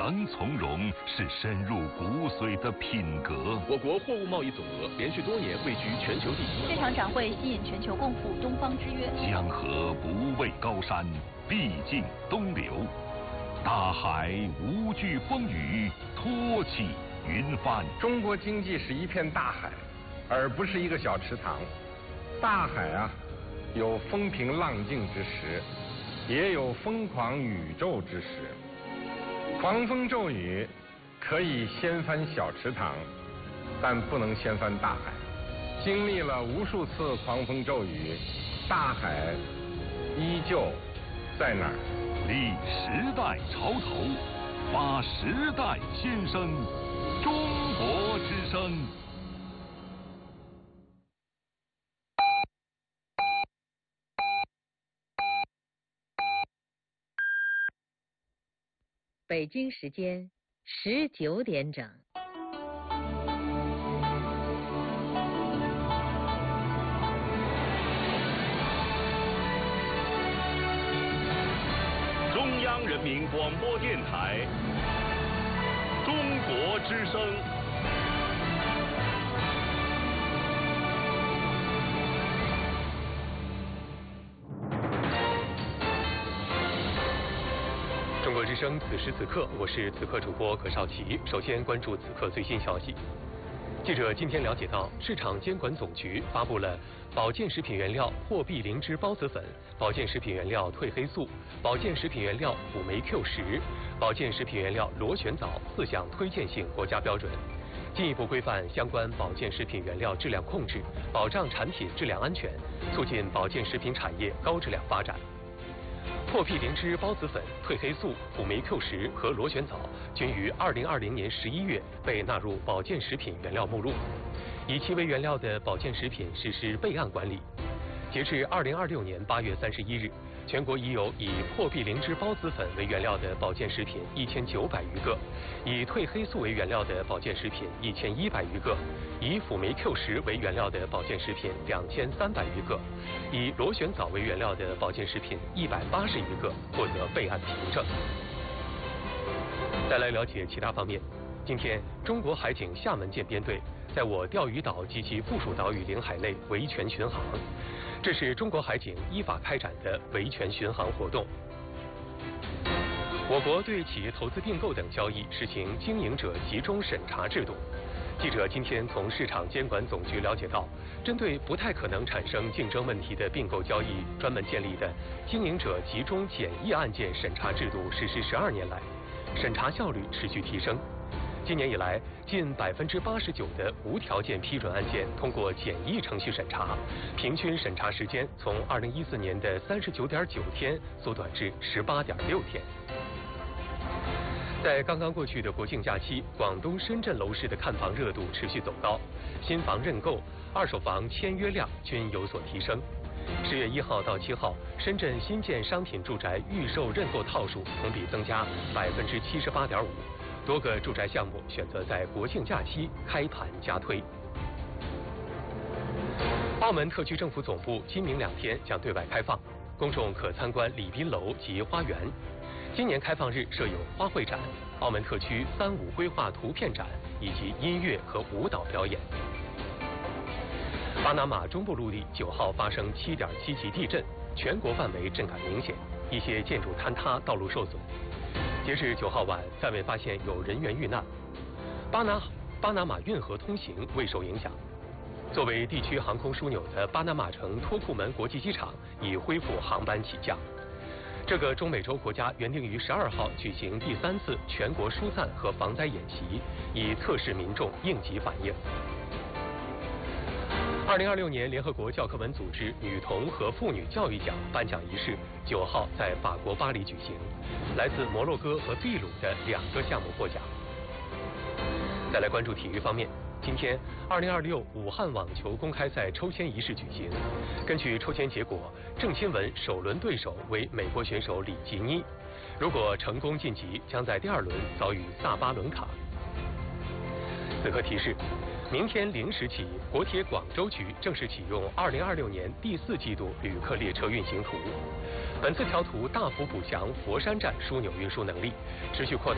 能从容，是深入骨髓的品格。 我国货物贸易总额连续多年位居全球第一。 这场展会吸引全球共赴东方之约。 江河不畏高山，必尽东流。大海无惧风雨，托起云帆。 中国经济是一片大海，而不是一个小池塘。大海啊，有风平浪静之时，也有疯狂宇宙之时。狂风骤雨可以掀翻小池塘，但不能掀翻大海。经历了无数次狂风骤雨，大海依旧在那儿。 立时代潮头，发时代先声，中国之声。 北京时间19点整。 中央人民广播电台，中国之声。 中国之声，此时此刻，我是此刻主播何少奇。首先关注此刻最新消息。记者今天了解到，市场监管总局发布了保健食品原料货币灵芝孢子粉、保健食品原料褪黑素、保健食品原料辅酶 Q10、保健食品原料螺旋藻4项推荐性国家标准，进一步规范相关保健食品原料质量控制，保障产品质量安全，促进保健食品产业高质量发展。货币灵芝孢子粉、褪黑素、辅酶 Q10和螺旋藻均于2020年11月被纳入保健食品原料目录，以其为原料的保健食品实施备案管理。截至2026年8月31日，全国已有以货币灵芝孢子粉为原料的保健食品1900余个，以褪黑素为原料的保健食品1100余个，以辅酶 Q10为原料的保健食品2300余个，以螺旋藻为原料的保健食品180余个获得备案凭证。再来了解其他方面。今天，中国海警厦门舰编队在我钓鱼岛及其附属岛屿领海内维权巡航，这是中国海警依法开展的维权巡航活动。我国对企业投资并购等交易实行经营者集中审查制度。记者今天从市场监管总局了解到，针对不太可能产生竞争问题的并购交易，专门建立的经营者集中检疫案件审查制度实施12年来，审查效率持续提升。今年以来，近89%的无条件批准案件通过简易程序审查，平均审查时间从2014年的39.9天缩短至18.6天。在刚刚过去的国庆假期，广东深圳楼市的看房热度持续走高，新房认购、二手房签约量均有所提升。10月1号到7号，深圳新建商品住宅预售认购套数同比增加78.5%。多个住宅项目选择在国庆假期开盘加推。澳门特区政府总部今明2天将对外开放，公众可参观礼宾楼及花园。今年开放日设有花卉展、澳门特区3.5规划图片展以及音乐和舞蹈表演。巴拿马中部陆地9号发生7.7级地震，全国范围震感明显，一些建筑坍塌，道路受损。截至9号晚，暂未发现有人员遇难。巴拿马运河通行未受影响。作为地区航空枢纽的巴拿马城托库门国际机场已恢复航班起降。这个中美洲国家原定于12号举行第3次全国疏散和防灾演习，以测试民众应急反应。2026年联合国教科文组织女童和妇女教育奖颁奖仪式9号在法国巴黎举行，来自摩洛哥和秘鲁的2个项目获奖。再来关注体育方面，今天2026武汉网球公开赛抽签仪式举行，根据抽签结果，郑钦文首轮对手为美国选手里吉尼，如果成功晋级，将在第2轮遭遇萨巴伦卡。此刻提示，明天0时起，国铁广州局正式启用2026年第4季度旅客列车运行图。本次调图大幅补强佛山站枢纽运输能力，持续扩大